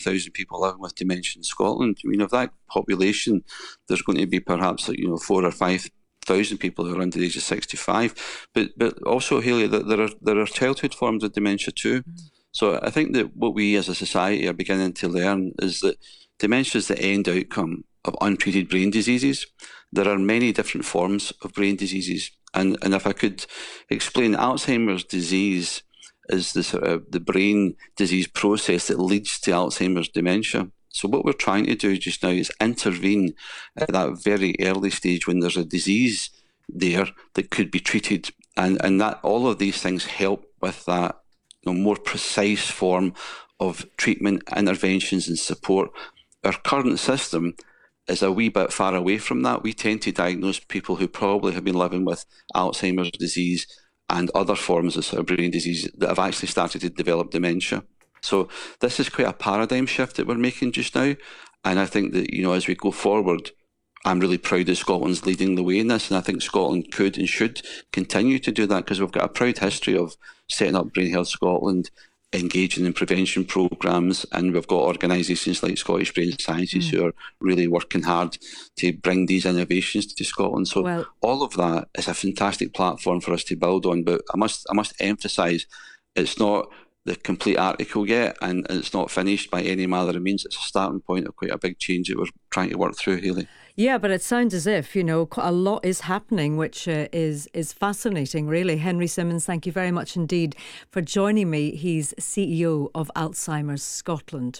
60,000 people living with dementia in Scotland. I mean, of that population, there's going to be perhaps 4,000 or 5,000 people who are under the age of 65. But also, Hayley, there are childhood forms of dementia too. So I think that what we as a society are beginning to learn is that dementia is the end outcome of untreated brain diseases. There are many different forms of brain diseases. And if I could explain, Alzheimer's disease is the brain disease process that leads to Alzheimer's dementia. So what we're trying to do just now is intervene at that very early stage when there's a disease there that could be treated. And that all of these things help with that more precise form of treatment, interventions and support. Our current system is a wee bit far away from that. We tend to diagnose people who probably have been living with Alzheimer's disease and other forms of sort of brain disease that have actually started to develop dementia. So this is quite a paradigm shift that we're making just now. And I think that, as we go forward, I'm really proud that Scotland's leading the way in this. And I think Scotland could and should continue to do that because we've got a proud history of setting up Brain Health Scotland, engaging in prevention programmes, and we've got organisations like Scottish Brain Sciences who are really working hard to bring these innovations to Scotland. So all of that is a fantastic platform for us to build on. But I must emphasise, it's not the complete article yet, and it's not finished by any manner of means. It's a starting point of quite a big change that we're trying to work through, Hayley. Yeah, but it sounds as if, a lot is happening, which is fascinating, really. Henry Simmons, thank you very much indeed for joining me. He's CEO of Alzheimer's Scotland.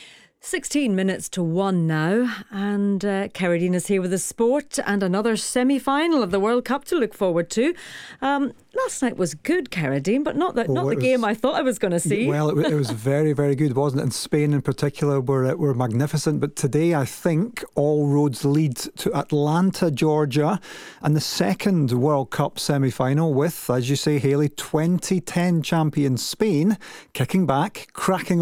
16 minutes to 1 now, and Carradine is here with the sport and another semi-final of the World Cup to look forward to. Last night was good, Carradine, but not the game I thought I was going to see. Well, it was very, very good, wasn't it? And Spain in particular were magnificent. But today, I think all roads lead to Atlanta, Georgia, and the second World Cup semi-final with, as you say, Hayley, 2010 champion Spain kicking back, cracking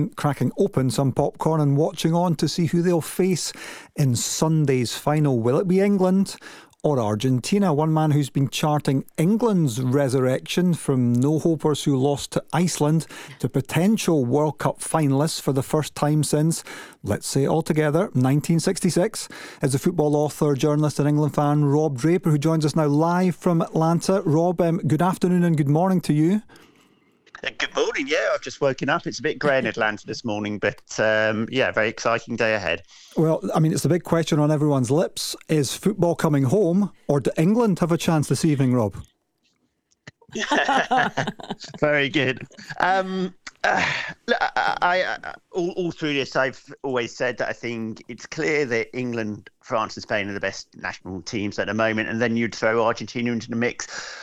open some popcorn and watching on to see who they'll face in Sunday's final. Will it be England or Argentina? One man who's been charting England's resurrection from no-hopers who lost to Iceland to potential World Cup finalists for the first time since, let's say it all together, 1966, is the football author, journalist and England fan Rob Draper, who joins us now live from Atlanta. Rob, good afternoon and good morning to you. Good morning. Yeah, I've just woken up. It's a bit grey in Atlanta this morning, but very exciting day ahead. Well, I mean, it's the big question on everyone's lips. Is football coming home, or do England have a chance this evening, Rob? Very good. All through this, I've always said that I think it's clear that England, France and Spain are the best national teams at the moment, and then you'd throw Argentina into the mix.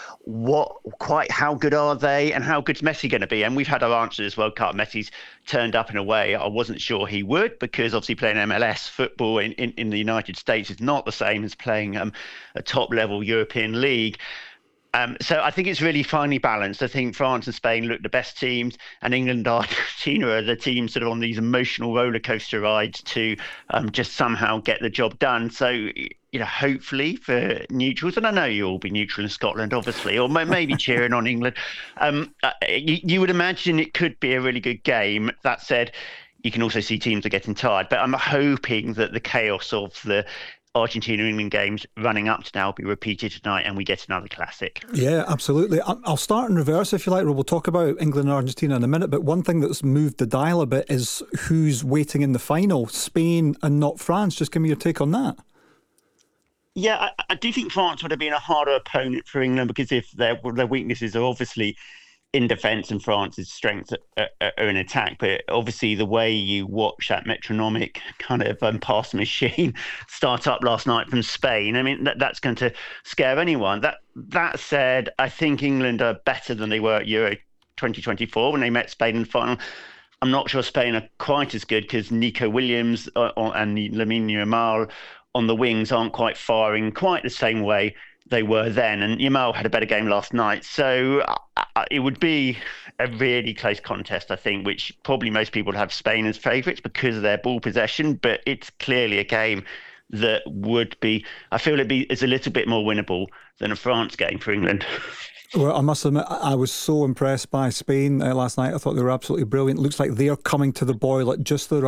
How good are they, and how good's Messi going to be? And we've had our answer to this World Cup. Messi's turned up in a way I wasn't sure he would, because obviously playing MLS football in the United States is not the same as playing a top level European league. So I think it's really finely balanced. I think France and Spain look the best teams, and England and Argentina are the teams sort of on these emotional roller coaster rides to just somehow get the job done. So, hopefully for neutrals, and I know you'll all be neutral in Scotland, obviously, or maybe cheering on England, you would imagine it could be a really good game. That said, you can also see teams are getting tired, but I'm hoping that the chaos of the Argentina-England games running up to now will be repeated tonight and we get another classic. Yeah, absolutely. I'll start in reverse if you like, Rob. We'll talk about England and Argentina in a minute, but one thing that's moved the dial a bit is who's waiting in the final, Spain and not France. Just give me your take on that. Yeah, I do think France would have been a harder opponent for England, because if their weaknesses are obviously in defence and France's strengths are in attack. But obviously the way you watch that metronomic kind of pass machine start up last night from Spain, I mean, that's going to scare anyone. That said, I think England are better than they were at Euro 2024 when they met Spain in the final. I'm not sure Spain are quite as good, because Nico Williams and Lamine Yamal on the wings aren't quite firing quite the same way they were then. And Yamal had a better game last night. So it would be a really close contest, I think, which probably most people would have Spain as favourites because of their ball possession. But it's clearly a game that would be, I feel it's a little bit more winnable than a France game for England. Well, I must admit, I was so impressed by Spain last night. I thought they were absolutely brilliant. Looks like they're coming to the boil at just the